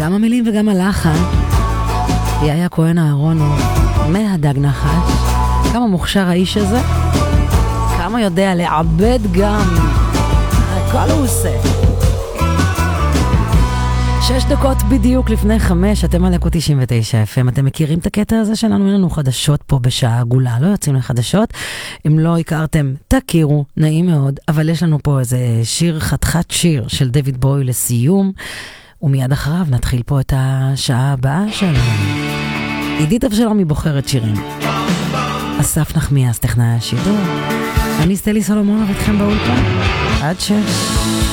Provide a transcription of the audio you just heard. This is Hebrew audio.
גם המילים וגם הלחן. יאיה כהן אהרונוב, מהדג נחש. כמה מוכשר האיש הזה, כמה יודע לעבד גם. הכל הוא עושה. 6 דקות בדיוק לפני 5, אתם על לקו 99 FM. אתם מכירים את הקטע הזה שלנו? אין לנו חדשות פה בשעה עגולה, לא יוצאים לחדשות. אם לא הכרתם, תכירו, נעים מאוד. אבל יש לנו פה איזה שיר, חתיכת שיר של דויד בוי לסיום, ומיד אחריו נתחיל פה את השעה הבאה שלנו. עידית אבשלומי בוחרת שירים. אסף נחמיאס טכנאי השידור. אני סטלי סולומון, ואתכם באולפן עד 6.